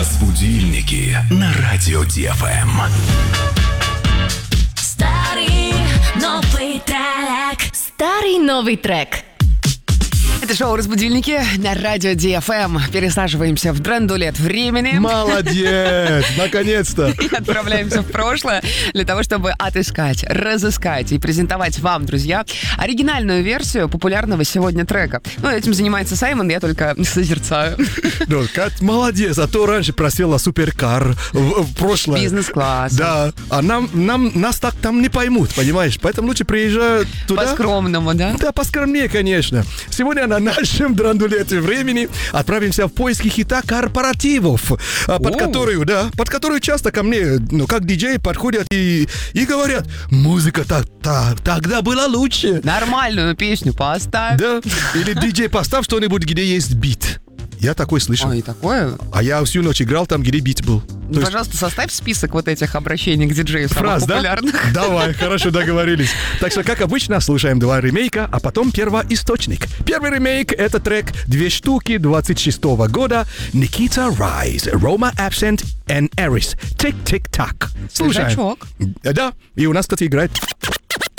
Разбудильники на радио ДФМ. Старый новый трек. Старый новый трек. Это шоу «Разбудильники» на радио DFM. Пересаживаемся в драндулет времени. Молодец! Наконец-то! И отправляемся в прошлое для того, чтобы отыскать, разыскать и презентовать вам, друзья, оригинальную версию популярного сегодня трека. Ну, этим занимается Саймон, я только созерцаю. Ну, Кать, молодец, а то раньше просила суперкар в прошлое. Бизнес-класс. Да, а нас так там не поймут, понимаешь? Поэтому лучше приезжай туда. По-скромному, да? Да, поскромнее, конечно. Сегодня на нашем драндулете времени отправимся в поиски хита корпоративов, под которую часто ко мне, как диджей, подходят и говорят: музыка тогда была лучше. Нормальную песню поставь. Да, или диджей, поставь что-нибудь, где есть бит. Я такой слышал. Ой, такое? А я всю ночь играл там, где бит был. То есть Пожалуйста, составь список вот этих обращений к диджею самых фраз, да? популярных. Давай, хорошо, договорились. Так что, как обычно, слушаем два ремейка, а потом первоисточник. Первый ремейк — это трек «Две штуки» 26-го года. Никита Райз, Рома Absent and Эрис. Тик-тик-так. Слушаем. Свежачок. Да, и у нас, кстати, играет